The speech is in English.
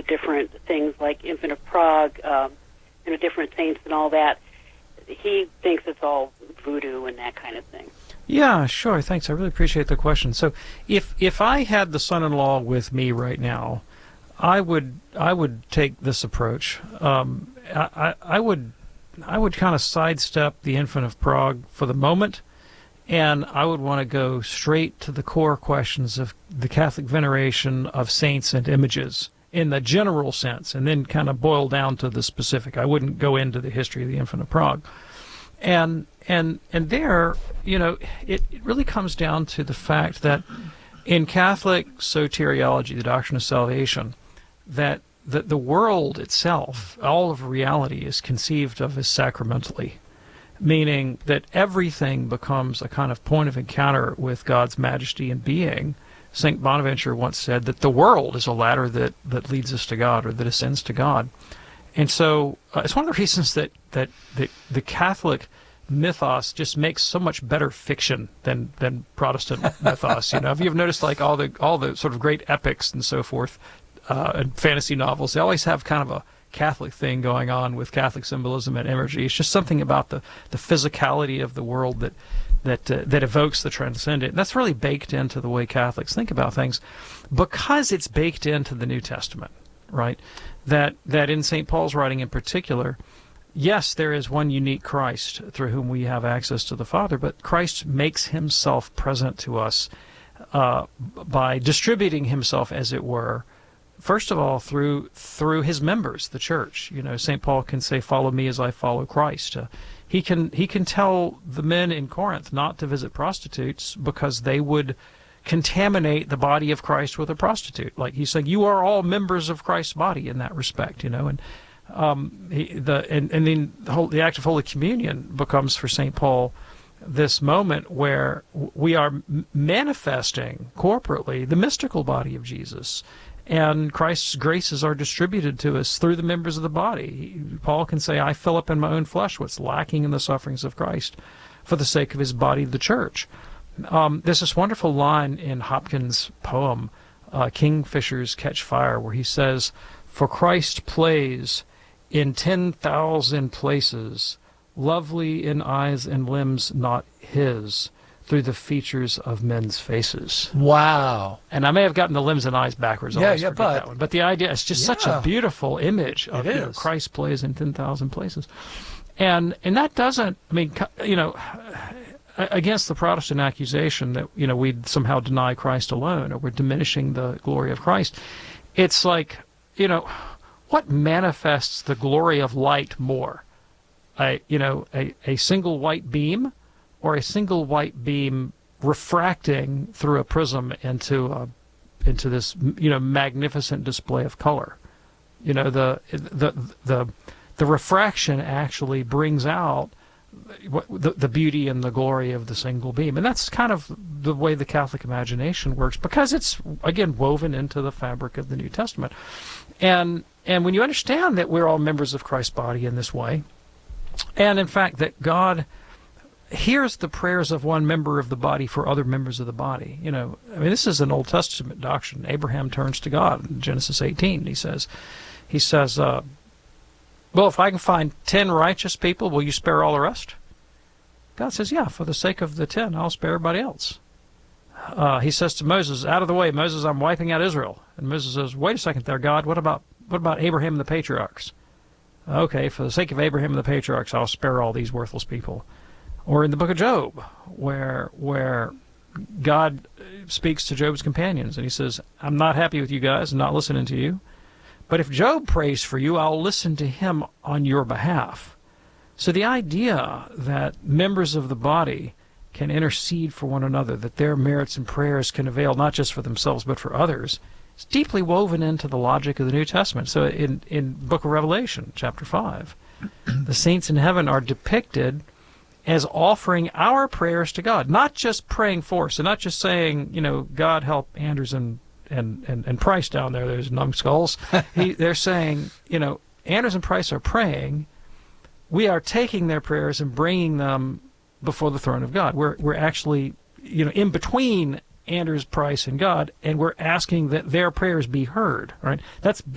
different things like Infant of Prague, different saints and all that. He thinks it's all voodoo and that kind of thing. Yeah, sure. Thanks. I really appreciate the question. So, if I had the son-in-law with me right now, I would take this approach. I would kind of sidestep the Infant of Prague for the moment, and I would want to go straight to the core questions of the Catholic veneration of saints and images in the general sense, and then kind of boil down to the specific. I wouldn't go into the history of the Infant of Prague. And there, it really comes down to the fact that in Catholic soteriology, the doctrine of salvation, that the world itself, all of reality, is conceived of as sacramentally, meaning that everything becomes a kind of point of encounter with God's majesty and being. St. Bonaventure once said that the world is a ladder that leads us to God, or that ascends to God. And so it's one of the reasons that the Catholic mythos just makes so much better fiction than Protestant mythos. If you've noticed, like all the sort of great epics and so forth, and fantasy novels, they always have kind of a Catholic thing going on with Catholic symbolism and imagery. It's just something about the physicality of the world that evokes the transcendent. And that's really baked into the way Catholics think about things, because it's baked into the New Testament, right? That in St. Paul's writing in particular, yes, there is one unique Christ through whom we have access to the Father, but Christ makes himself present to us by distributing himself, as it were, first of all, through his members, the church. St. Paul can say, "Follow me as I follow Christ." He can tell the men in Corinth not to visit prostitutes because they would contaminate the body of Christ with a prostitute. Like he's saying, you are all members of Christ's body in that respect, and then the act of Holy Communion becomes for St. Paul this moment where we are manifesting corporately the mystical body of Jesus, and Christ's graces are distributed to us through the members of the body. Paul can say, I fill up in my own flesh what's lacking in the sufferings of Christ for the sake of his body, the church. There's this wonderful line in Hopkins' poem, Kingfishers Catch Fire, where he says, "For Christ plays in 10,000 places, lovely in eyes and limbs not his, through the features of men's faces." Wow. And I may have gotten the limbs and eyes backwards. But the idea is just such a beautiful image of Christ plays in 10,000 places. And that doesn't, against the Protestant accusation that, we'd somehow deny Christ alone, or we're diminishing the glory of Christ. It's like, what manifests the glory of light more? A single white beam, or a single white beam refracting through a prism into this magnificent display of color. The refraction actually brings out the beauty and the glory of the single beam, and that's kind of the way the Catholic imagination works, because it's again woven into the fabric of the New Testament. And when you understand that we're all members of Christ's body in this way, and in fact that God hears the prayers of one member of the body for other members of the body. This is an Old Testament doctrine. Abraham turns to God in Genesis 18. He says, well, if I can find 10 righteous people, will you spare all the rest? God says, yeah, for the sake of the 10, I'll spare everybody else. He says to Moses, out of the way, Moses, I'm wiping out Israel. And Moses says, wait a second there, God, what about Abraham and the patriarchs? Okay, for the sake of Abraham and the patriarchs, I'll spare all these worthless people. Or in the book of Job, where God speaks to Job's companions, and he says, I'm not happy with you guys, I'm not listening to you. But if Job prays for you, I'll listen to him on your behalf. So the idea that members of the body can intercede for one another, that their merits and prayers can avail not just for themselves but for others, is deeply woven into the logic of the New Testament. So in Book of Revelation, chapter 5, the saints in heaven are depicted as offering our prayers to God, not just praying for us, and not just saying, God help Anders and Price down there, there's numbskulls. They're saying, Anders and Price are praying. We are taking their prayers and bringing them before the throne of God. We're actually, in between Anders, Price, and God, and we're asking that their prayers be heard. Right? That's